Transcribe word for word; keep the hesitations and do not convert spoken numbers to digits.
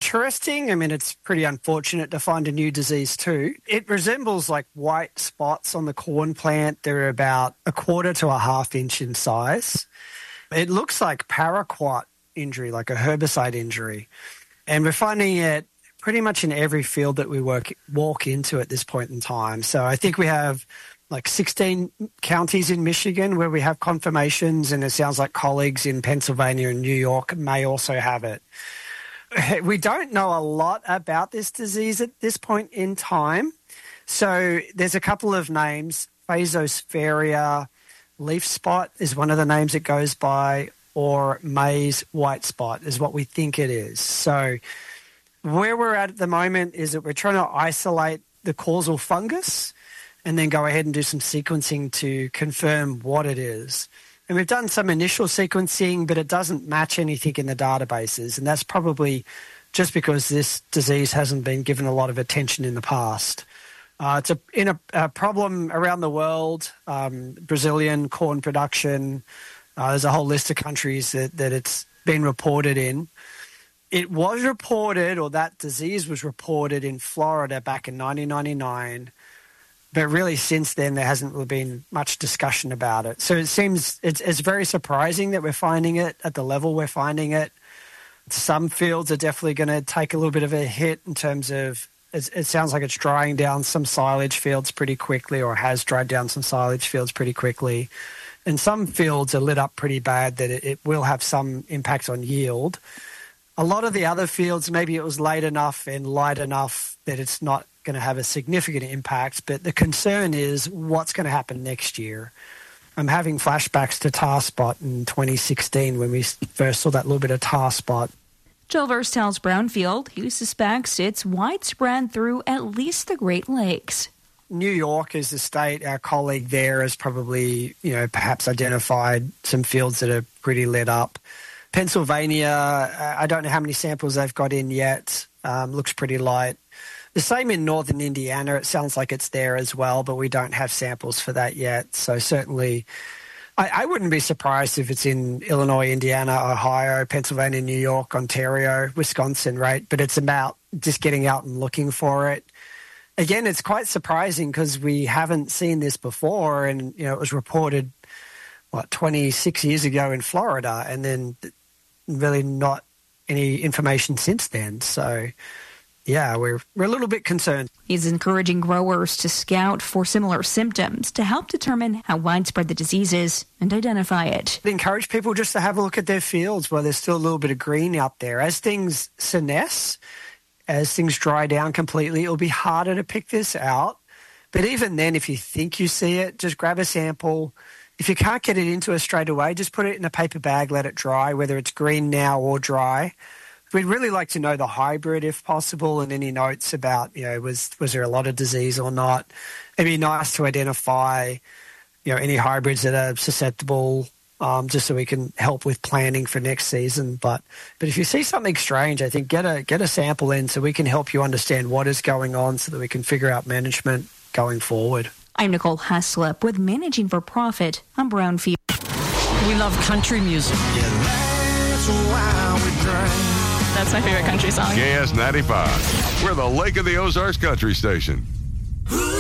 interesting. I mean, it's pretty unfortunate to find a new disease too. It resembles like white spots on the corn plant. They're about a quarter to a half inch in size. It looks like paraquat injury, like a herbicide injury. And we're finding it pretty much in every field that we work walk into at this point in time. So I think we have like sixteen counties in Michigan where we have confirmations, and it sounds like colleagues in Pennsylvania and New York may also have it. We don't know a lot about this disease at this point in time. So there's a couple of names. Phasosphaeria leaf spot is one of the names it goes by, or maize white spot is what we think it is. So where we're at at the moment is that we're trying to isolate the causal fungus and then go ahead and do some sequencing to confirm what it is. And we've done some initial sequencing, but it doesn't match anything in the databases. And that's probably just because this disease hasn't been given a lot of attention in the past. Uh, it's a, in a, a problem around the world, um, Brazilian corn production. Uh, there's a whole list of countries that, that it's been reported in. It was reported, or that disease was reported in Florida back in nineteen ninety-nine. But really, since then, there hasn't really been much discussion about it. So it seems it's, it's very surprising that we're finding it at the level we're finding it. Some fields are definitely going to take a little bit of a hit in terms of, it, it sounds like it's drying down some silage fields pretty quickly, or has dried down some silage fields pretty quickly. And some fields are lit up pretty bad that it, it will have some impact on yield. A lot of the other fields, maybe it was late enough and light enough that it's not going to have a significant impact, but the concern is what's going to happen next year. I'm having flashbacks to tar spot in twenty sixteen when we first saw that little bit of tar spot. Joel Verse tells Brownfield he suspects it's widespread through at least the Great Lakes. New York is the state. Our colleague there has probably, you know, perhaps identified some fields that are pretty lit up. Pennsylvania, I don't know how many samples they've got in yet. Um, looks pretty light. The same in northern Indiana. It sounds like it's there as well, but we don't have samples for that yet. So certainly, I, I wouldn't be surprised if it's in Illinois, Indiana, Ohio, Pennsylvania, New York, Ontario, Wisconsin, right? But it's about just getting out and looking for it. Again, it's quite surprising because we haven't seen this before, and you know it was reported, what, twenty-six years ago in Florida, and then really not any information since then. So yeah, we're we're a little bit concerned. He's encouraging growers to scout for similar symptoms to help determine how widespread the disease is and identify it. I encourage people just to have a look at their fields where there's still a little bit of green out there. As things senesce, as things dry down completely, it'll be harder to pick this out. But even then, if you think you see it, just grab a sample. If you can't get it into it straight away, just put it in a paper bag, let it dry, whether it's green now or dry. We'd really like to know the hybrid if possible, and any notes about, you know, was was there a lot of disease or not. It'd be nice to identify, you know, any hybrids that are susceptible, um, just so we can help with planning for next season. But but if you see something strange, I think get a get a sample in so we can help you understand what is going on so that we can figure out management going forward. I'm Nicole Haslip with Managing for Profit on Brownfield. We love country music. Yeah, that's why we drink. That's my favorite country song. K S ninety-five. We're the Lake of the Ozarks Country Station.